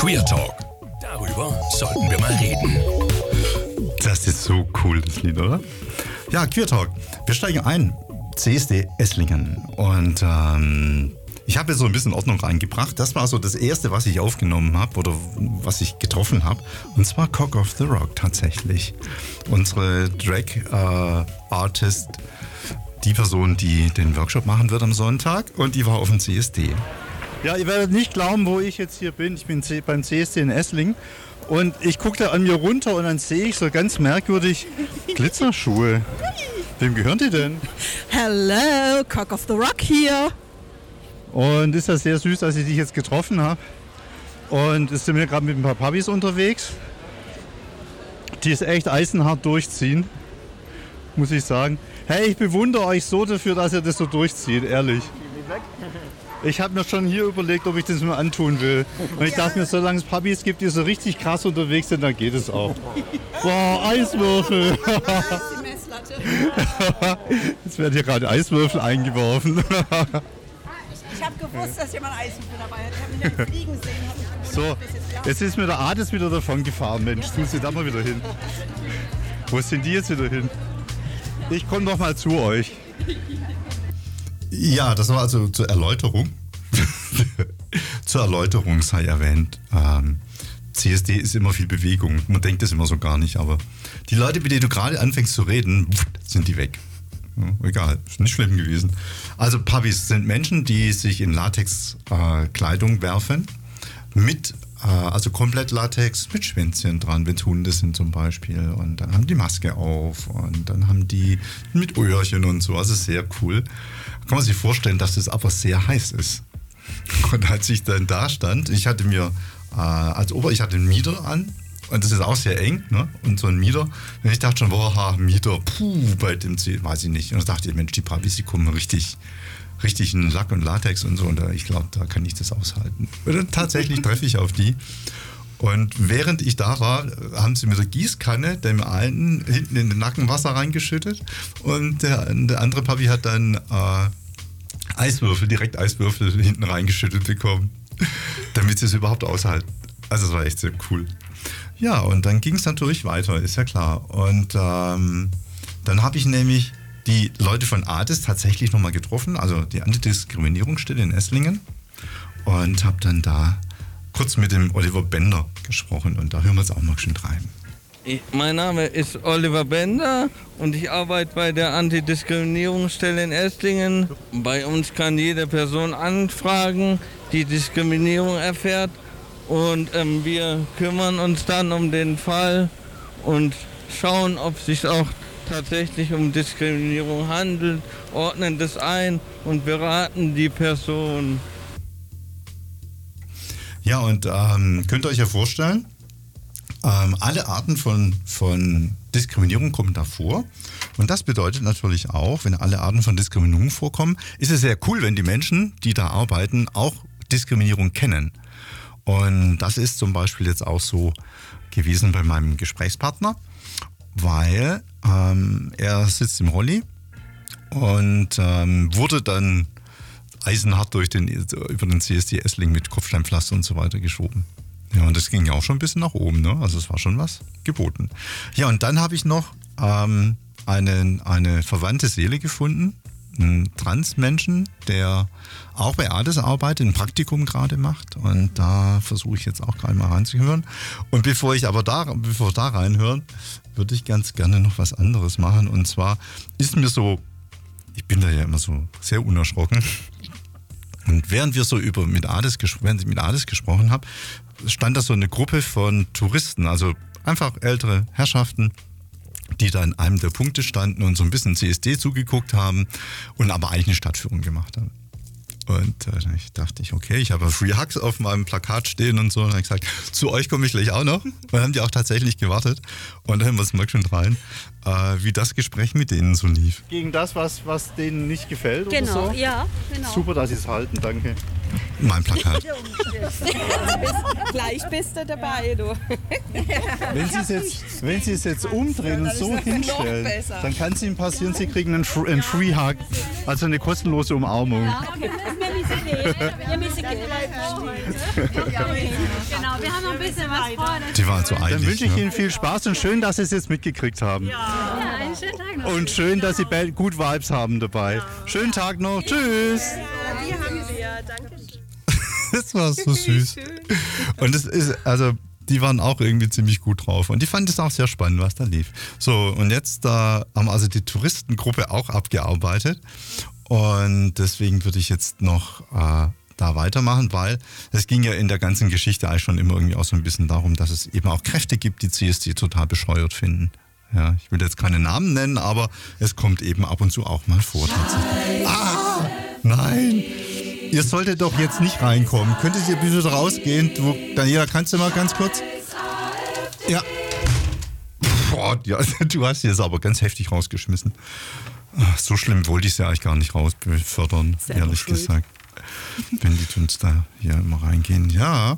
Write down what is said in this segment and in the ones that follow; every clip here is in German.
Queer Talk. Darüber sollten wir mal reden. Das ist so cool, das Lied, oder? Ja, Queer Talk. Wir steigen ein. CSD Esslingen. Und ich habe jetzt so ein bisschen Ordnung reingebracht. Das war so das Erste, was ich aufgenommen habe oder was ich getroffen habe. Und zwar Cock of the Rock tatsächlich. Unsere Drag-Artist, die Person, die den Workshop machen wird am Sonntag. Und die war auf dem CSD. Ja, ihr werdet nicht glauben, wo ich jetzt hier bin. Ich bin beim CSD in Esslingen. Und ich gucke da an mir runter und dann sehe ich so ganz merkwürdig Glitzerschuhe. Wem gehören die denn? Hello, Cock of the Rock hier. Und ist das sehr süß, dass ich dich jetzt getroffen habe. Und ist sind wir gerade mit ein paar Puppies unterwegs, die es echt eisenhart durchziehen, muss ich sagen. Hey, ich bewundere euch so dafür, dass ihr das so durchzieht, ehrlich. Ich habe mir schon hier überlegt, ob ich das mir antun will. Und ich dachte mir, solange es Puppies gibt, die so richtig krass unterwegs sind, dann geht es auch. Boah, Eiswürfel! Jetzt werden hier gerade Eiswürfel eingeworfen. Ich habe gewusst, dass jemand Eiswürfel dabei hat. Ich habe mich an Fliegen sehen. So, jetzt ist mir der Ades wieder davon gefahren, Mensch. Tun Sie da mal wieder hin. Wo sind die jetzt wieder hin? Ich komme doch mal zu euch. Ja, das war also zur Erläuterung. Zur Erläuterung sei erwähnt. CSD ist immer viel Bewegung. Man denkt das immer so gar nicht, aber die Leute, mit denen du gerade anfängst zu reden, sind die weg. Ja, egal, ist nicht schlimm gewesen. Also Puppies sind Menschen, die sich in Latex-Kleidung werfen, also komplett Latex mit Schwänzchen dran, wenn es Hunde sind zum Beispiel. Und dann haben die Maske auf und dann haben die mit Öhrchen und so. Also sehr cool. Kann man sich vorstellen, dass das aber sehr heiß ist. Und als ich dann da stand, ich hatte mir ich hatte einen Mieder an. Und das ist auch sehr eng, ne? Und so ein Mieder. Und ich dachte schon, boah, Mieder, bei dem weiß ich nicht. Und dann dachte ich, Mensch, die Puppies, die kommen richtig in Lack und Latex und so. Und ich glaube, da kann ich das aushalten. Und dann tatsächlich treffe ich auf die. Und während ich da war, haben sie mit der Gießkanne dem einen hinten in den Nacken Wasser reingeschüttet. Und der andere Puppy hat dann direkt Eiswürfel hinten reingeschüttet bekommen, damit sie es überhaupt aushalten. Also das war echt sehr cool. Ja, und dann ging es natürlich weiter, ist ja klar. Und dann habe ich nämlich die Leute von ADES tatsächlich nochmal getroffen, also die Antidiskriminierungsstelle in Esslingen. Und habe dann da kurz mit dem Oliver Bender gesprochen. Und da hören wir jetzt auch mal schön rein. Mein Name ist Oliver Bender und ich arbeite bei der Antidiskriminierungsstelle in Esslingen. Bei uns kann jede Person anfragen, die Diskriminierung erfährt. Und wir kümmern uns dann um den Fall und schauen, ob es sich auch tatsächlich um Diskriminierung handelt, ordnen das ein und beraten die Person. Ja, und könnt ihr euch ja vorstellen, alle Arten von Diskriminierung kommen da vor. Und das bedeutet natürlich auch, wenn alle Arten von Diskriminierung vorkommen, ist es sehr cool, wenn die Menschen, die da arbeiten, auch Diskriminierung kennen. Und das ist zum Beispiel jetzt auch so gewesen bei meinem Gesprächspartner, weil er sitzt im Rolli und wurde dann eisenhart über den CSD Esslingen mit Kopfsteinpflaster und so weiter geschoben. Ja, und das ging ja auch schon ein bisschen nach oben, ne? Also es war schon was geboten. Ja, und dann habe ich noch eine verwandte Seele gefunden, einen Transmenschen, der auch bei ADES arbeitet, ein Praktikum gerade macht. Und da versuche ich jetzt auch gerade mal reinzuhören. Und bevor da reinhören, würde ich ganz gerne noch was anderes machen. Und zwar ist mir so, ich bin da ja immer so sehr unerschrocken. Und während wir so mit ADES gesprochen haben, stand da so eine Gruppe von Touristen, also einfach ältere Herrschaften, die da in einem der Punkte standen und so ein bisschen CSD zugeguckt haben und aber eigentlich eine Stadtführung gemacht haben. Und ich dachte, okay, ich habe Free Hugs auf meinem Plakat stehen und so. Und dann habe ich gesagt, zu euch komme ich gleich auch noch. Und dann haben die auch tatsächlich gewartet. Und dann hören wir es mal schon rein, wie das Gespräch mit denen so lief. Gegen das, was denen nicht gefällt oder so? Genau, ja, genau. Super, dass Sie es halten, danke. Mein Plakat. Gleich bist du dabei, du. Wenn Sie es jetzt umdrehen und so hinstellen, dann kann es Ihnen passieren, Sie kriegen einen Free Hug, also eine kostenlose Umarmung. Ja, okay. Wir müssen gehen. Genau, wir haben noch ein bisschen was vor. Die waren so eilig. Dann wünsche ich Ne? Ihnen viel Spaß und schön, dass Sie es jetzt mitgekriegt haben. Ja, einen schönen Tag noch. Und schön, dass Sie gut Vibes haben dabei. Schönen Tag noch. Tschüss. Die haben wir, danke. Das war so süß. Und es ist, also, die waren auch irgendwie ziemlich gut drauf. Und die fanden es auch sehr spannend, was da lief. So, und jetzt haben also die Touristengruppe auch abgearbeitet. Und deswegen würde ich jetzt noch da weitermachen, weil es ging ja in der ganzen Geschichte eigentlich schon immer irgendwie auch so ein bisschen darum, dass es eben auch Kräfte gibt, die CSD total bescheuert finden. Ja, ich will jetzt keine Namen nennen, aber es kommt eben ab und zu auch mal vor. Tatsächlich. Ah, nein! Ihr solltet doch jetzt nicht reinkommen. Könntet ihr bitte rausgehen? Daniela, kannst du mal ganz kurz? Ja. Boah, ja, du hast sie jetzt aber ganz heftig rausgeschmissen. Ach, so schlimm wollte ich sie eigentlich gar nicht raus befördern, ehrlich gesagt. Wenn die uns da hier immer reingehen. Ja.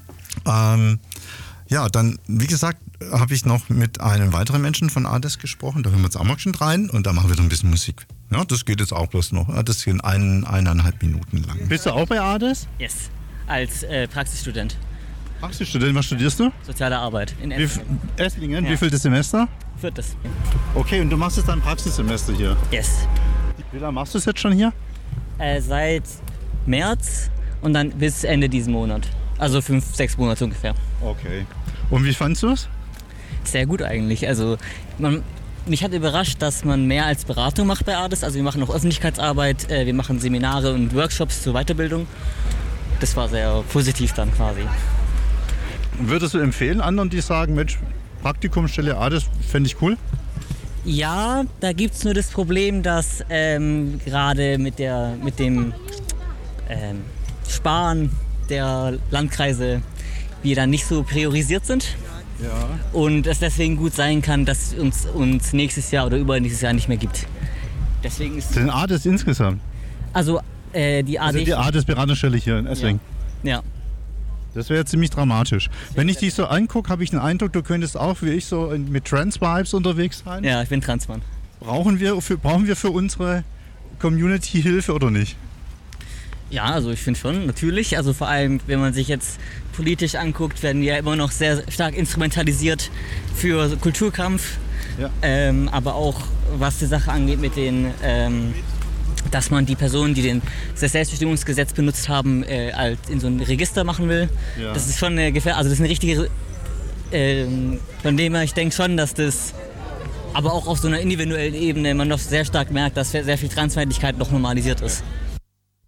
Ja, dann, wie gesagt, habe ich noch mit einem weiteren Menschen von ADES gesprochen. Da hören wir jetzt auch mal schon rein und da machen wir dann ein bisschen Musik. Ja, das geht jetzt auch bloß noch. Das geht 1,5 Minuten lang. Bist du auch bei ADES? Yes, als Praxisstudent. Praxisstudent, was studierst du? Soziale Arbeit in Esslingen. Esslingen, Ja. wie viel das Semester? 4. Okay, und du machst jetzt dein Praxissemester hier. Yes. Wie lange machst du es jetzt schon hier? Seit März und dann bis Ende diesen Monat. Also 5, 6 Monate ungefähr. Okay. Und wie fandst du es? Sehr gut eigentlich. Also mich hat überrascht, dass man mehr als Beratung macht bei ADES. Also wir machen auch Öffentlichkeitsarbeit, wir machen Seminare und Workshops zur Weiterbildung. Das war sehr positiv dann quasi. Würdest du empfehlen anderen, die sagen, Mensch, Praktikumsstelle ADES fände ich cool? Ja, da gibt es nur das Problem, dass gerade mit dem Sparen der Landkreise wir dann nicht so priorisiert sind. Ja. Und es deswegen gut sein kann, dass es uns nächstes Jahr oder übernächstes Jahr nicht mehr gibt. Deswegen ist Den ADES insgesamt? also die AD. Also die ADES-Beratungsstelle hier in Esslingen? Ja. Das wäre ziemlich dramatisch. Wenn ich dich so angucke, habe ich den Eindruck, du könntest auch wie ich so mit Trans-Vibes unterwegs sein. Ja, ich bin Transmann. Brauchen wir für unsere Community Hilfe oder nicht? Ja, also ich finde schon, natürlich. Also vor allem, wenn man sich jetzt politisch anguckt, werden wir ja immer noch sehr stark instrumentalisiert für Kulturkampf. Ja. Aber auch was die Sache angeht mit den, dass man die Personen, die das Selbstbestimmungsgesetz benutzt haben, in so ein Register machen will. Ja. Das ist schon eine Gefährdung. Also das ist eine richtige, von dem her, ich denke schon, dass das aber auch auf so einer individuellen Ebene man noch sehr stark merkt, dass sehr viel Transfeindlichkeit noch normalisiert ist.